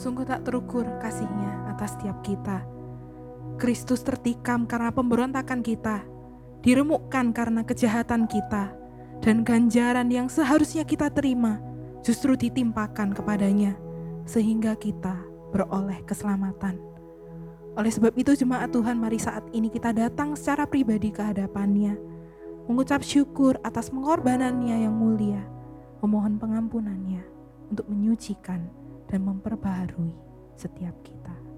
Sungguh tak terukur kasih-Nya atas setiap kita. Kristus tertikam karena pemberontakan kita, diremukkan karena kejahatan kita, dan ganjaran yang seharusnya kita terima justru ditimpakan kepadanya, sehingga kita beroleh keselamatan. Oleh sebab itu jemaat Tuhan, mari saat ini kita datang secara pribadi ke hadapan-Nya, mengucap syukur atas pengorbanannya yang mulia, memohon pengampunan-Nya untuk menyucikan dan memperbaharui setiap kita.